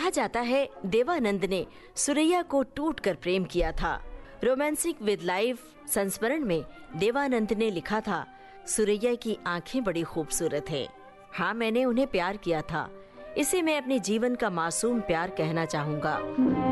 कहा जाता है देवानंद ने सुरैया को टूटकर प्रेम किया था। रोमांसिक विद लाइफ संस्मरण में देवानंद ने लिखा था, सुरैया की आंखें बड़ी खूबसूरत है। हाँ, मैंने उन्हें प्यार किया था। इसे मैं अपने जीवन का मासूम प्यार कहना चाहूँगा।